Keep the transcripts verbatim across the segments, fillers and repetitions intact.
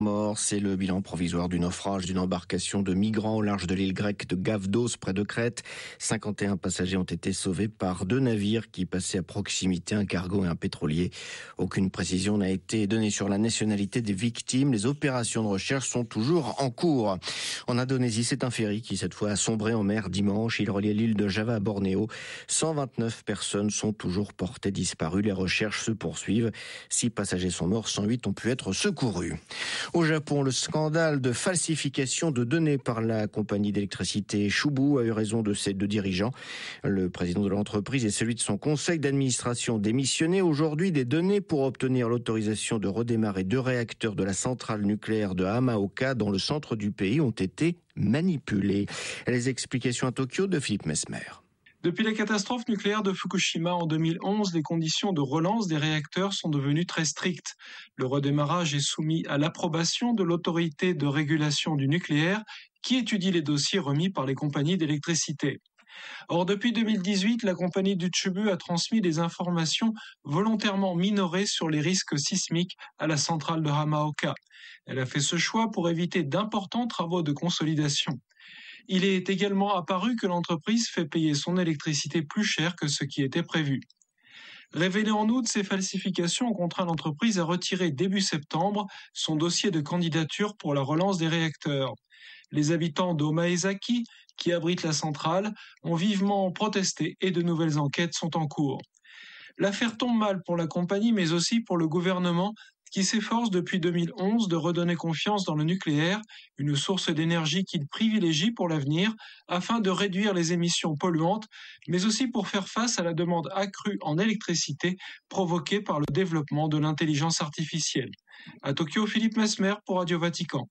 Mort, c'est le bilan provisoire du naufrage d'une embarcation de migrants au large de l'île grecque de Gavdos, près de Crète. cinquante et un passagers ont été sauvés par deux navires qui passaient à proximité, un cargo et un pétrolier. Aucune précision n'a été donnée sur la nationalité des victimes. Les opérations de recherche sont toujours en cours. En Indonésie, c'est un ferry qui cette fois a sombré en mer dimanche. Il reliait l'île de Java à Bornéo. cent vingt-neuf personnes sont toujours portées disparues. Les recherches se poursuivent. Six passagers sont morts, cent huit ont pu être secourus. Au Japon, le scandale de falsification de données par la compagnie d'électricité Chubu a eu raison de ses deux dirigeants. Le président de l'entreprise et celui de son conseil d'administration démissionné. Aujourd'hui, des données pour obtenir l'autorisation de redémarrer deux réacteurs de la centrale nucléaire de Hamaoka dans le centre du pays ont été manipulées. Les explications à Tokyo de Philippe Mesmer. Depuis la catastrophe nucléaire de Fukushima en deux mille onze, les conditions de relance des réacteurs sont devenues très strictes. Le redémarrage est soumis à l'approbation de l'autorité de régulation du nucléaire qui étudie les dossiers remis par les compagnies d'électricité. Or, depuis deux mille dix-huit, la compagnie du Chubu a transmis des informations volontairement minorées sur les risques sismiques à la centrale de Hamaoka. Elle a fait ce choix pour éviter d'importants travaux de consolidation. Il est également apparu que l'entreprise fait payer son électricité plus cher que ce qui était prévu. Révélées en août, ces falsifications ont contraint l'entreprise à retirer début septembre son dossier de candidature pour la relance des réacteurs. Les habitants d'Omaezaki, qui abritent la centrale, ont vivement protesté et de nouvelles enquêtes sont en cours. L'affaire tombe mal pour la compagnie, mais aussi pour le gouvernement, qui s'efforce depuis deux mille onze de redonner confiance dans le nucléaire, une source d'énergie qu'il privilégie pour l'avenir, afin de réduire les émissions polluantes, mais aussi pour faire face à la demande accrue en électricité provoquée par le développement de l'intelligence artificielle. À Tokyo, Philippe Mesmer pour Radio Vatican.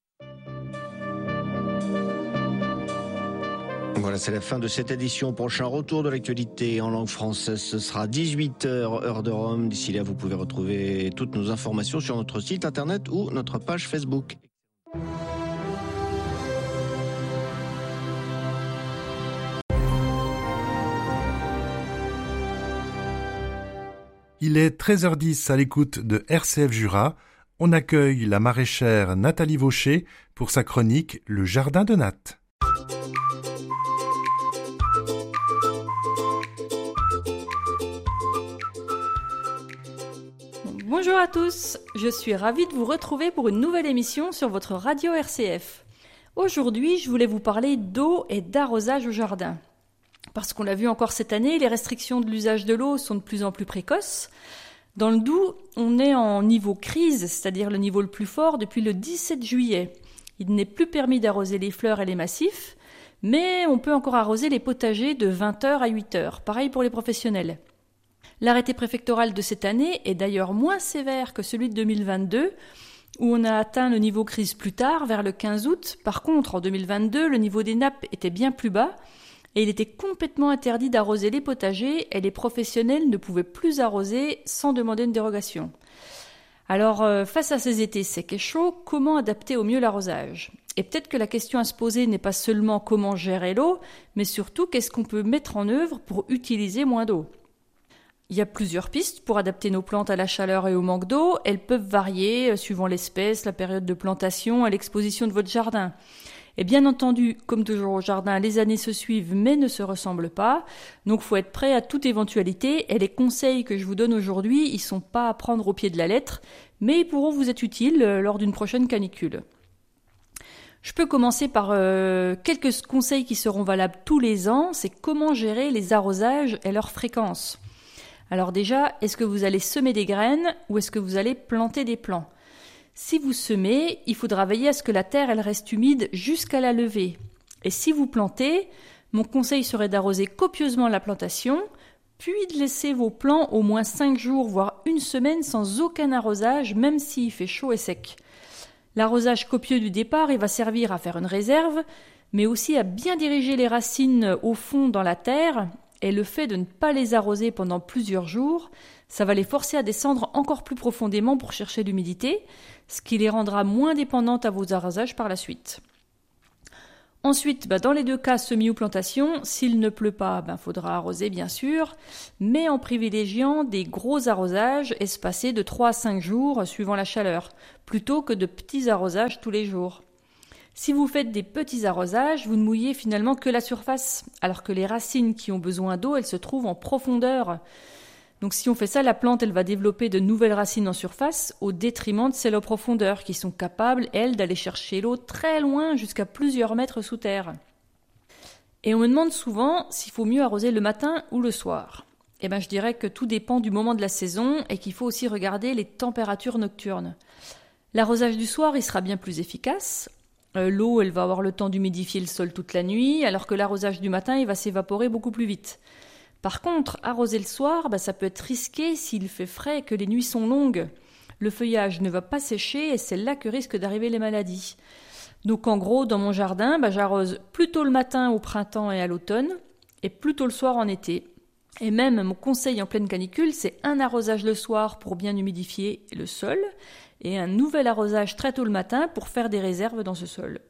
Voilà, c'est la fin de cette édition. Prochain retour de l'actualité en langue française, ce sera dix-huit heures, heure de Rome. D'ici là, vous pouvez retrouver toutes nos informations sur notre site internet ou notre page Facebook. Il est treize heures dix à l'écoute de R C F Jura. On accueille la maraîchère Nathalie Vaucher pour sa chronique Le Jardin de Nat. Bonjour à tous, je suis ravie de vous retrouver pour une nouvelle émission sur votre radio R C F. Aujourd'hui, je voulais vous parler d'eau et d'arrosage au jardin. Parce qu'on l'a vu encore cette année, les restrictions de l'usage de l'eau sont de plus en plus précoces. Dans le Doubs, on est en niveau crise, c'est-à-dire le niveau le plus fort depuis le dix-sept juillet. Il n'est plus permis d'arroser les fleurs et les massifs, mais on peut encore arroser les potagers de vingt heures à huit heures, pareil pour les professionnels. L'arrêté préfectoral de cette année est d'ailleurs moins sévère que celui de deux mille vingt-deux, où on a atteint le niveau crise plus tard, vers le quinze août. Par contre, en deux mille vingt-deux, le niveau des nappes était bien plus bas, et il était complètement interdit d'arroser les potagers, et les professionnels ne pouvaient plus arroser sans demander une dérogation. Alors, euh, face à ces étés secs et chauds, comment adapter au mieux l'arrosage ? Et peut-être que la question à se poser n'est pas seulement comment gérer l'eau, mais surtout qu'est-ce qu'on peut mettre en œuvre pour utiliser moins d'eau ? Il y a plusieurs pistes pour adapter nos plantes à la chaleur et au manque d'eau. Elles peuvent varier suivant l'espèce, la période de plantation et l'exposition de votre jardin. Et bien entendu, comme toujours au jardin, les années se suivent mais ne se ressemblent pas. Donc il faut être prêt à toute éventualité. Et les conseils que je vous donne aujourd'hui, ils ne sont pas à prendre au pied de la lettre, mais ils pourront vous être utiles lors d'une prochaine canicule. Je peux commencer par euh, quelques conseils qui seront valables tous les ans. C'est comment gérer les arrosages et leur fréquence. Alors déjà, est-ce que vous allez semer des graines ou est-ce que vous allez planter des plants ? Si vous semez, il faudra veiller à ce que la terre elle reste humide jusqu'à la levée. Et si vous plantez, mon conseil serait d'arroser copieusement la plantation, puis de laisser vos plants au moins cinq jours, voire une semaine sans aucun arrosage, même s'il fait chaud et sec. L'arrosage copieux du départ, il va servir à faire une réserve, mais aussi à bien diriger les racines au fond dans la terre. Et le fait de ne pas les arroser pendant plusieurs jours, ça va les forcer à descendre encore plus profondément pour chercher l'humidité, ce qui les rendra moins dépendantes à vos arrosages par la suite. Ensuite, bah, dans les deux cas, semis ou plantation, s'il ne pleut pas, ben, faudra arroser bien sûr, mais en privilégiant des gros arrosages espacés de trois à cinq jours suivant la chaleur, plutôt que de petits arrosages tous les jours. Si vous faites des petits arrosages, vous ne mouillez finalement que la surface, alors que les racines qui ont besoin d'eau, elles se trouvent en profondeur. Donc si on fait ça, la plante, elle va développer de nouvelles racines en surface au détriment de celles en profondeur, qui sont capables, elles, d'aller chercher l'eau très loin, jusqu'à plusieurs mètres sous terre. Et on me demande souvent s'il faut mieux arroser le matin ou le soir. Eh bien, je dirais que tout dépend du moment de la saison et qu'il faut aussi regarder les températures nocturnes. L'arrosage du soir, il sera bien plus efficace. Euh, l'eau, elle va avoir le temps d'humidifier le sol toute la nuit, alors que l'arrosage du matin, il va s'évaporer beaucoup plus vite. Par contre, arroser le soir, bah, ça peut être risqué s'il fait frais et que les nuits sont longues. Le feuillage ne va pas sécher et c'est là que risquent d'arriver les maladies. Donc en gros, dans mon jardin, bah, j'arrose plutôt le matin au printemps et à l'automne et plutôt le soir en été. Et même mon conseil en pleine canicule, c'est un arrosage le soir pour bien humidifier le sol et un nouvel arrosage très tôt le matin pour faire des réserves dans ce sol.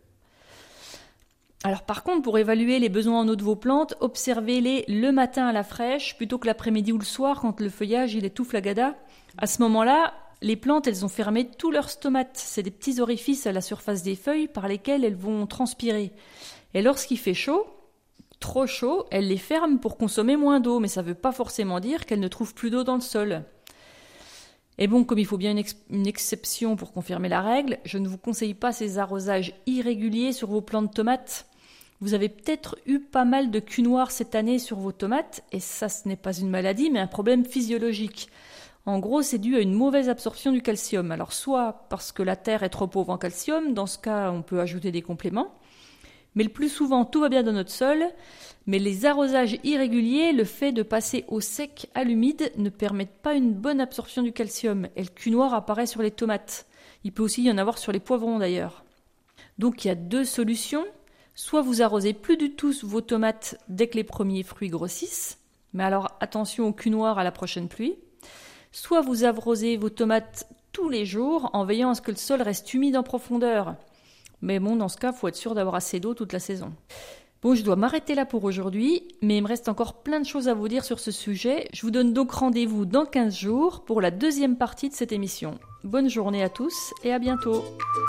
Alors par contre, pour évaluer les besoins en eau de vos plantes, observez-les le matin à la fraîche plutôt que l'après-midi ou le soir quand le feuillage il est tout flagada. À ce moment-là, les plantes elles ont fermé tous leurs stomates. C'est des petits orifices à la surface des feuilles par lesquels elles vont transpirer. Et lorsqu'il fait chaud, trop chaud, elles les ferment pour consommer moins d'eau, mais ça ne veut pas forcément dire qu'elles ne trouvent plus d'eau dans le sol. Et bon, comme il faut bien une, ex- une exception pour confirmer la règle, je ne vous conseille pas ces arrosages irréguliers sur vos plants de tomates. Vous avez peut-être eu pas mal de cul noir cette année sur vos tomates, et ça ce n'est pas une maladie, mais un problème physiologique. En gros, c'est dû à une mauvaise absorption du calcium. Alors soit parce que la terre est trop pauvre en calcium, dans ce cas on peut ajouter des compléments, mais le plus souvent tout va bien dans notre sol, mais les arrosages irréguliers, le fait de passer au sec à l'humide, ne permettent pas une bonne absorption du calcium, et le cul noir apparaît sur les tomates. Il peut aussi y en avoir sur les poivrons d'ailleurs. Donc il y a deux solutions. Soit vous arrosez plus du tout vos tomates dès que les premiers fruits grossissent, mais alors attention au cul noir à la prochaine pluie. Soit vous arrosez vos tomates tous les jours en veillant à ce que le sol reste humide en profondeur. Mais bon, dans ce cas, il faut être sûr d'avoir assez d'eau toute la saison. Bon, je dois m'arrêter là pour aujourd'hui, mais il me reste encore plein de choses à vous dire sur ce sujet. Je vous donne donc rendez-vous dans quinze jours pour la deuxième partie de cette émission. Bonne journée à tous et à bientôt.